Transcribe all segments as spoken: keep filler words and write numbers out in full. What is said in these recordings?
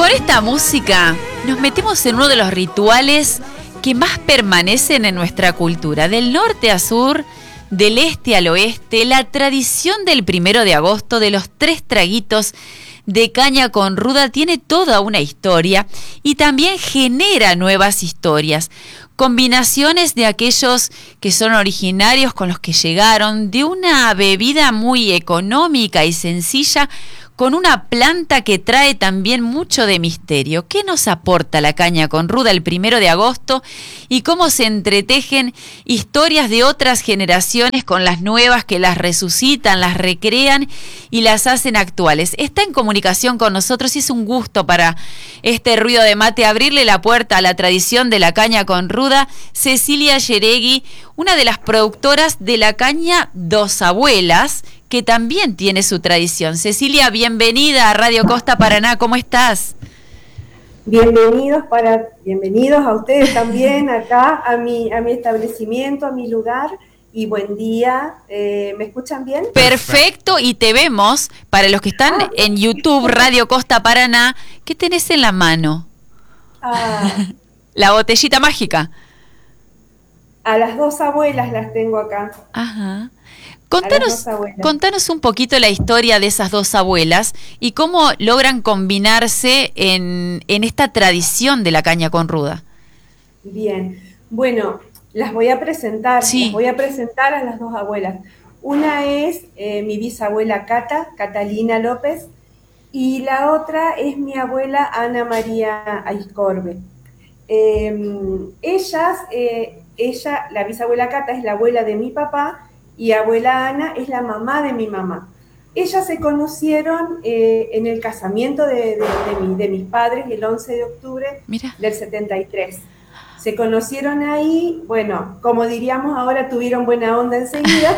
con esta música nos metemos en uno de los rituales que más permanecen en nuestra cultura, del norte a sur, del este al oeste, la tradición del primero de agosto de los tres traguitos de caña con ruda tiene toda una historia y también genera nuevas historias, combinaciones de aquellos que son originarios con los que llegaron, de una bebida muy económica y sencilla, con una planta que trae también mucho de misterio. ¿Qué nos aporta la caña con ruda el primero de agosto y cómo se entretejen historias de otras generaciones con las nuevas que las resucitan, las recrean y las hacen actuales? Está en comunicación con nosotros y es un gusto para este ruido de mate abrirle la puerta a la tradición de la caña con ruda, Cecilia Yeregui, una de las productoras de la caña Dos Abuelas, que también tiene su tradición. Cecilia, bienvenida a Radio Costa Paraná, ¿cómo estás? Bienvenidos para, bienvenidos a ustedes también acá a mi, a mi establecimiento, a mi lugar, y buen día. Eh, ¿me escuchan bien? Perfecto, y te vemos, para los que están ah, en YouTube, Radio Costa Paraná, ¿qué tenés en la mano? Ah, la botellita mágica. A las dos abuelas las tengo acá. Ajá. Contanos, contanos un poquito la historia de esas dos abuelas y cómo logran combinarse en, en esta tradición de la caña con ruda. Bien, bueno, las voy a presentar, sí. las voy a presentar a las dos abuelas. Una es eh, mi bisabuela Cata, Catalina López, y la otra es mi abuela Ana María Aiscorbe. Eh, ellas, eh, ella, la bisabuela Cata es la abuela de mi papá, y abuela Ana es la mamá de mi mamá. Ellas se conocieron eh, en el casamiento de, de, de, mi, de mis padres el once de octubre Mira. del setenta y tres. Se conocieron ahí, bueno, como diríamos ahora, tuvieron buena onda enseguida.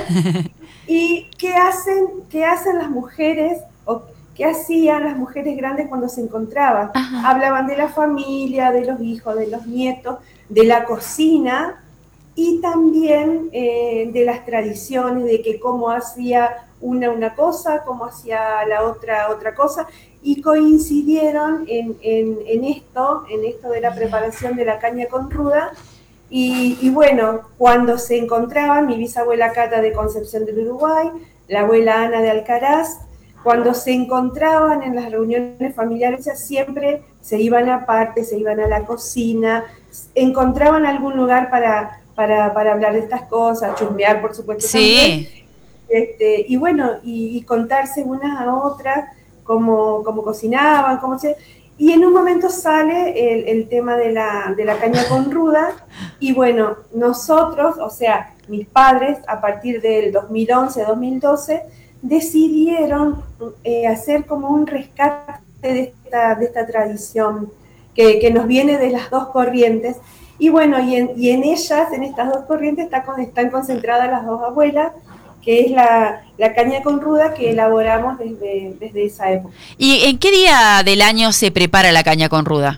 ¿Y qué hacen, qué hacen las mujeres, o qué hacían las mujeres grandes cuando se encontraban? Ajá. Hablaban de la familia, de los hijos, de los nietos, de la cocina, y también eh, de las tradiciones, de que cómo hacía una una cosa, cómo hacía la otra otra cosa, y coincidieron en, en, en esto, en esto de la preparación de la caña con ruda, y, y bueno, cuando se encontraban, mi bisabuela Cata de Concepción del Uruguay, la abuela Ana de Alcaraz, cuando se encontraban en las reuniones familiares, siempre se iban aparte, se iban a la cocina, encontraban algún lugar para... Para, para hablar de estas cosas, chusmear, por supuesto, sí. también. Este, y bueno, y, y contarse unas a otras cómo, cómo cocinaban, cómo se... Y en un momento sale el, el tema de la, de la caña con ruda, y bueno, nosotros, o sea, mis padres, a partir del dos mil once, dos mil doce, decidieron eh, hacer como un rescate de esta, de esta tradición que, que nos viene de las dos corrientes. Y bueno, y en, y en ellas, en estas dos corrientes, está con, están concentradas las dos abuelas, que es la, la caña con ruda que elaboramos desde, desde esa época. ¿Y en qué día del año se prepara la caña con ruda?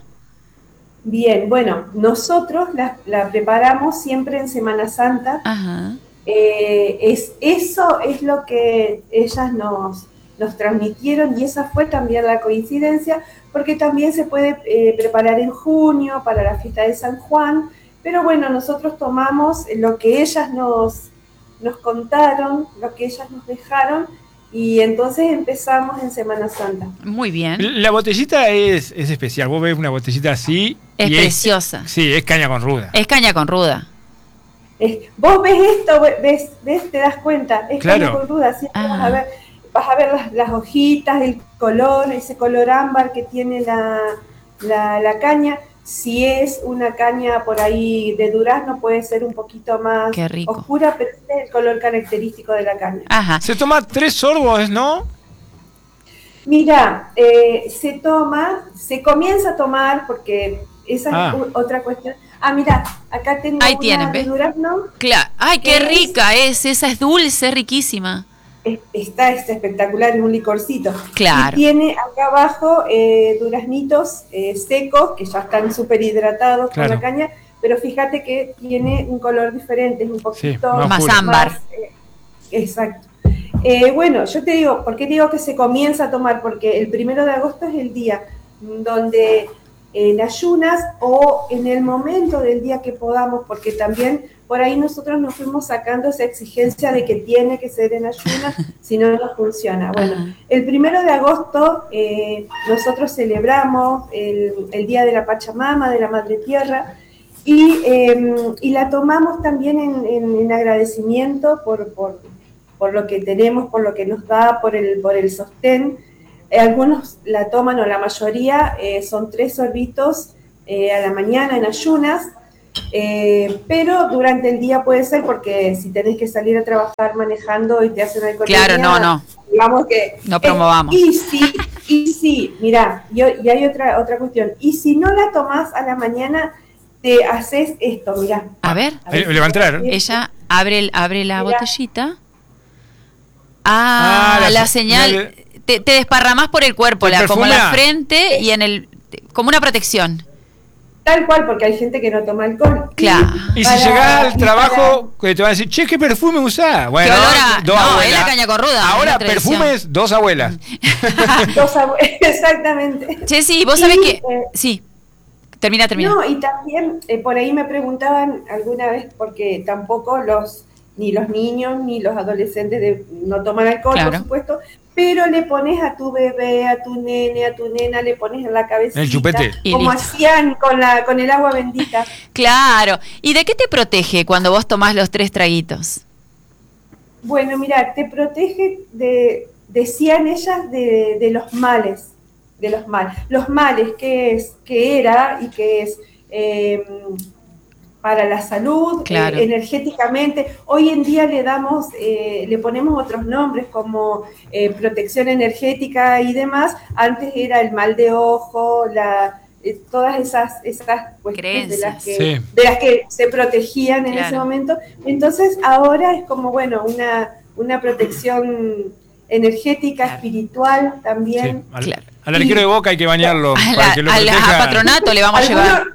Bien, bueno, nosotros la, la preparamos siempre en Semana Santa. Ajá. Eh, es, eso es lo que ellas nos, nos transmitieron, y esa fue también la coincidencia, porque también se puede eh, preparar en junio para la fiesta de San Juan, pero bueno, nosotros tomamos lo que ellas nos, nos contaron, lo que ellas nos dejaron, y entonces empezamos en Semana Santa. Muy bien. La botellita es, es especial, vos ves una botellita así. Es y preciosa. Es, sí, es caña con ruda. Es caña con ruda. Es, vos ves esto, ves, ves, te das cuenta, es claro. caña con ruda, así que vas a ver... Vas a ver las, las hojitas, el color, ese color ámbar que tiene la, la, la caña. Si es una caña por ahí de durazno, puede ser un poquito más oscura, pero este es el color característico de la caña. Ajá. Se toma tres sorbos, ¿no? Mira, eh, se toma, se comienza a tomar, porque esa ah. es otra cuestión. Ah, mira, acá tengo Ahí una tienen, de durazno. Claro. Ay, qué rica es, esa es dulce, riquísima. Está, está espectacular, es un licorcito. Claro. Y tiene acá abajo eh, duraznitos eh, secos, que ya están súper hidratados claro. con la caña, pero fíjate que tiene un color diferente, es un poquito sí, más, más ámbar. Más, eh, exacto. Eh, bueno, yo te digo, ¿por qué digo que se comienza a tomar? Porque el primero de agosto es el día donde en ayunas o en el momento del día que podamos, porque también por ahí nosotros nos fuimos sacando esa exigencia de que tiene que ser en ayunas, si no, no funciona. Bueno, uh-huh. El primero de agosto eh, nosotros celebramos el, el Día de la Pachamama, de la Madre Tierra, y, eh, y la tomamos también en, en, en agradecimiento por, por, por lo que tenemos, por lo que nos da, por el, por el sostén. Eh, algunos la toman, o la mayoría, eh, son tres sorbitos eh, a la mañana en ayunas, eh, pero durante el día puede ser, porque si tenés que salir a trabajar manejando y te hacen alcoholemia, claro, no, no, digamos que no promovamos. Eh, y sí, y sí, mirá, yo, y hay otra, otra cuestión, y si no la tomás a la mañana, te haces esto, mirá. A ver, a ver levantar. Ella abre, abre la mirá. botellita. Ah, ah la, la señal... La... Te, te desparramás por el cuerpo, la, como la frente y en el, como una protección. Tal cual, porque hay gente que no toma alcohol. Claro. Y, y si llegás al trabajo, para... te van a decir, che, ¿qué perfume usás? Bueno, a, dos no, abuelas. Es la caña corruda. Ahora, perfumes, dos abuelas. Dos abuelas, exactamente. Che, sí, vos y, sabés que... Eh, sí, termina, termina. No, y también, eh, por ahí me preguntaban alguna vez, porque tampoco los... ni los niños, ni los adolescentes de, no toman alcohol, claro. Por supuesto, pero le pones a tu bebé, a tu nene, a tu nena, le pones en la cabecita, el chupete, como hacían con la con el agua bendita. Claro. ¿Y de qué te protege cuando vos tomás los tres traguitos? Bueno, mira, te protege de, decían ellas, de, de los males, de los males. Los males que es, que era y que es... Eh, para la salud, claro. eh, energéticamente. Hoy en día le damos, eh, le ponemos otros nombres como eh, protección energética y demás. Antes era el mal de ojo, la, eh, todas esas, esas cuestiones de las, que, sí. de las que se protegían en claro. ese momento. Entonces ahora es como, bueno, una, una protección energética, claro. espiritual también. Sí. Al, claro. al arquero de Boca hay que bañarlo. A, para la, que lo a, la, a Patronato le vamos a llevar...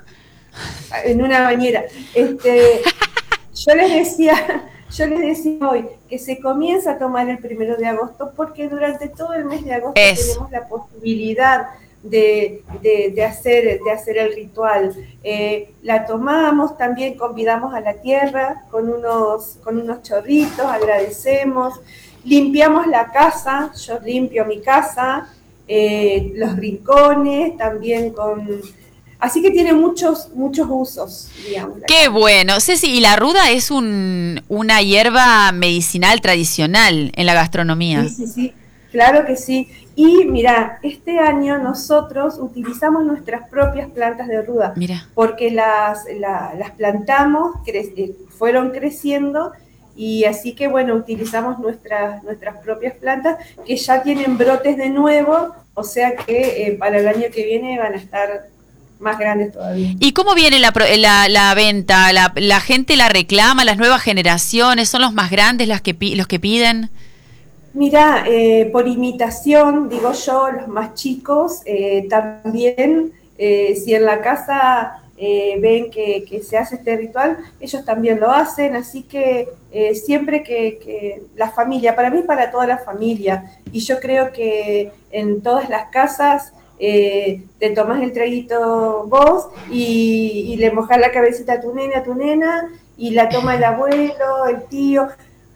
en una bañera. Este, yo les decía, yo les decía hoy que se comienza a tomar el primero de agosto, porque durante todo el mes de agosto es. tenemos la posibilidad de, de, de hacer, de hacer el ritual. Eh, la tomamos, también convidamos a la tierra con unos, con unos chorritos, agradecemos, limpiamos la casa, yo limpio mi casa, eh, los rincones, también con... Así que tiene muchos muchos usos, digamos. Qué bueno. Ceci, y la ruda es un, una hierba medicinal tradicional en la gastronomía. Sí, sí, sí, claro que sí. Y mira, este año nosotros utilizamos nuestras propias plantas de ruda. Mira. Porque las, la, las plantamos, cre- fueron creciendo, y así que bueno, utilizamos nuestras, nuestras propias plantas que ya tienen brotes de nuevo, o sea que eh, para el año que viene van a estar... más grandes todavía. ¿Y cómo viene la, la, la venta? ¿La, ¿La gente la reclama? ¿Las nuevas generaciones son los más grandes las que, los que piden? Mira, eh, por imitación, digo yo, los más chicos eh, también, eh, si en la casa eh, ven que, que se hace este ritual, ellos también lo hacen, así que eh, siempre que, que la familia, para mí para toda la familia, y yo creo que en todas las casas, Eh, te tomas el traguito vos y, y le mojas la cabecita a tu nena, a tu nena, y la toma el abuelo, el tío.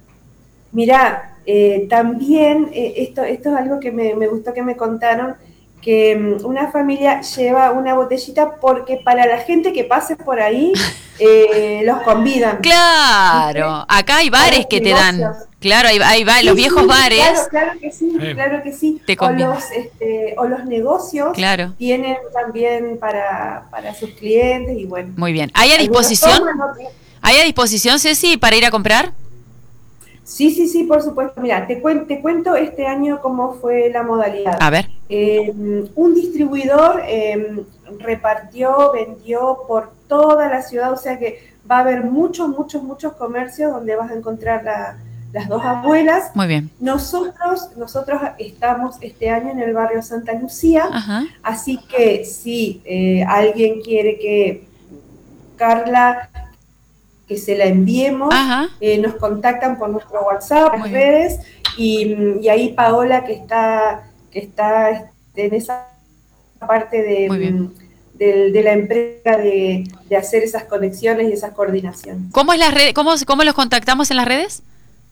Mirá, eh, también, eh, esto, esto es algo que me, me gustó que me contaron, que um, una familia lleva una botellita porque para la gente que pase por ahí, eh, los convidan. Claro, acá hay bares que te dan... Claro, hay, hay bares, los sí, viejos sí, bares. Claro, claro que sí, eh, claro que sí. Te o, los, este, o los negocios claro. tienen también para, para sus clientes y bueno. Muy bien. ¿Hay a disposición? ¿Hay a disposición, Ceci, para ir a comprar? Sí, sí, sí, por supuesto. Mira, te, cuen, te cuento este año cómo fue la modalidad. A ver. Eh, un distribuidor eh, repartió, vendió por toda la ciudad, o sea que va a haber muchos, muchos, muchos comercios donde vas a encontrar la... las dos abuelas. Muy bien. Nosotros, nosotros estamos este año en el barrio Santa Lucía, ajá. Así que si eh, alguien quiere que Carla, que se la enviemos, eh, nos contactan por nuestro WhatsApp, las redes, y, y ahí Paola, que está, que está en esa parte de, de, de la empresa de, de hacer esas conexiones y esas coordinaciones. ¿Cómo es las redes? ¿Cómo, cómo los contactamos en las redes?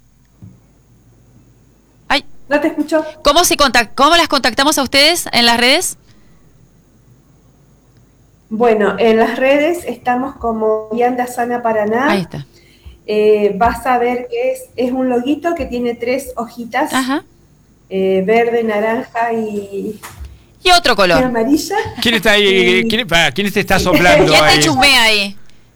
Ay. No te escucho. ¿Cómo se contact, cómo las contactamos a ustedes en las redes? Bueno, en las redes estamos como Vianda Sana Paraná. Ahí está. Eh, vas a ver que es, es un loguito que tiene tres hojitas, Ajá. Eh, verde, naranja y... Y otro color. Y amarilla. ¿Quién está ahí? ¿Quién, para, ¿quién te está soplando ¿Quién ahí? te chusmea ahí?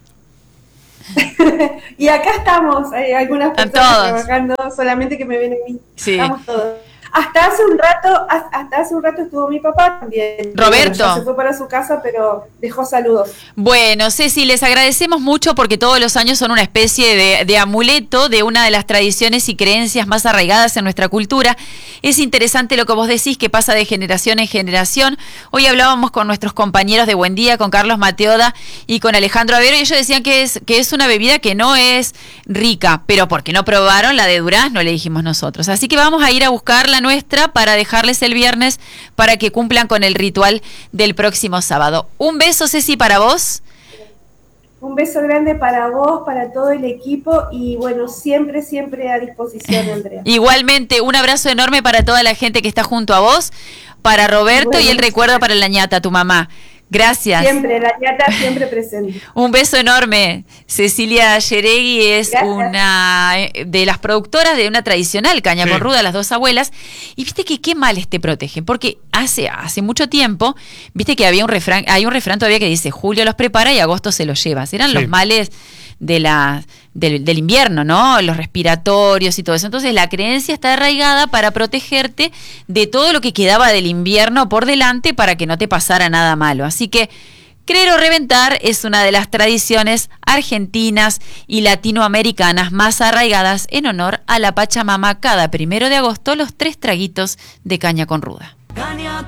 Y acá estamos, hay algunas personas todos trabajando, solamente que me ven a mí. Sí. Estamos todos. Hasta hace un rato, hasta hace un rato estuvo mi papá también. Roberto. Bueno, se fue para su casa, pero dejó saludos. Bueno, Ceci, les agradecemos mucho porque todos los años son una especie de, de amuleto de una de las tradiciones y creencias más arraigadas en nuestra cultura. Es interesante lo que vos decís, que pasa de generación en generación. Hoy hablábamos con nuestros compañeros de Buen Día, con Carlos Mateoda y con Alejandro Avero, y ellos decían que es, que es una bebida que no es rica, pero porque no probaron la de durazno, le dijimos nosotros. Así que vamos a ir a buscar la nuestra para dejarles el viernes para que cumplan con el ritual del próximo sábado. Un beso, Ceci, para vos. Un beso grande para vos, para todo el equipo y bueno, siempre, siempre a disposición, Andrea. Igualmente, un abrazo enorme para toda la gente que está junto a vos, para Roberto bueno, y el recuerdo para la ñata, tu mamá. Gracias. Siempre, la ñata siempre presente. Un beso enorme. Cecilia Yeregui es Gracias. Una de las productoras de una tradicional caña sí. con ruda, las dos abuelas. Y viste que qué males te protegen, porque hace, hace mucho tiempo, viste que había un refrán, hay un refrán todavía que dice, julio los prepara y agosto se los lleva. Eran sí. los males de la del, del invierno, ¿no? Los respiratorios y todo eso. Entonces la creencia está arraigada para protegerte de todo lo que quedaba del invierno por delante para que no te pasara nada malo. Así que creer o reventar es una de las tradiciones argentinas y latinoamericanas más arraigadas en honor a la Pachamama. Cada primero de agosto los tres traguitos de caña con ruda.